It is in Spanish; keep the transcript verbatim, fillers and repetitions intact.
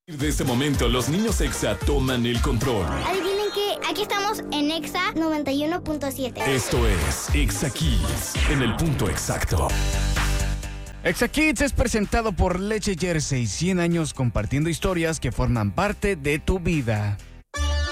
De este momento, los niños Exa toman el control. Adivinen que aquí estamos en Exa noventa y uno punto siete. Esto es Exa Kids, en el punto exacto. Exa Kids es presentado por Leche Jersey, cien años compartiendo historias que forman parte de tu vida.